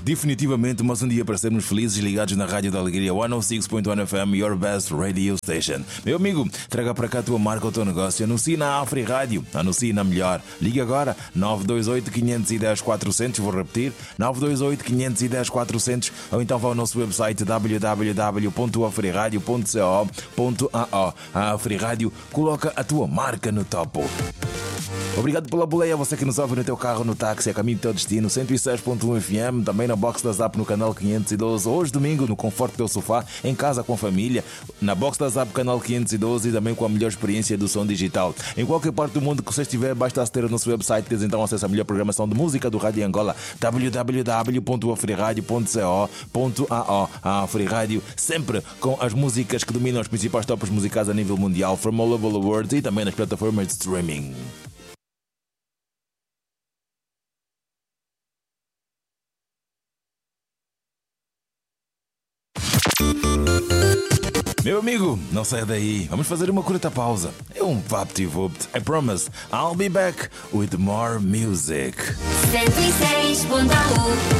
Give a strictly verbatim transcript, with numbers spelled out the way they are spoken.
Definitivamente mais um dia para sermos felizes, ligados na Rádio da Alegria cento e seis ponto um F M, your best radio station. Meu amigo, traga para cá a tua marca ou teu negócio, anuncie na Afri Rádio, anuncie na melhor. Liga agora, nove dois oito, cinco um zero, quatro zero zero, vou repetir, nove dois oito, cinco um zero, quatro zero zero, ou então vá ao nosso website w w w ponto afriradio ponto co ponto a o. A Afri Rádio coloca a tua marca no topo. Obrigado pela boleia, você que nos ouve no teu carro, no táxi, a caminho do teu destino, cento e seis ponto um F M, também na box da Zap no canal quinhentos e doze, hoje domingo no conforto do teu sofá, em casa com a família, na box da Zap canal quinhentos e doze e também com a melhor experiência do som digital. Em qualquer parte do mundo que você estiver, basta aceder ao nosso website, tens então acesso à melhor programação de música do Rádio Angola, w w w ponto afriradio ponto co ponto a o. A Afri Rádio, sempre com as músicas que dominam os principais tops musicais a nível mundial, from all over the world e também nas plataformas de streaming. Meu amigo, não saia daí. Vamos fazer uma curta pausa. É um vapt-vupt. I promise, I'll be back with more music. cento e seis ponto um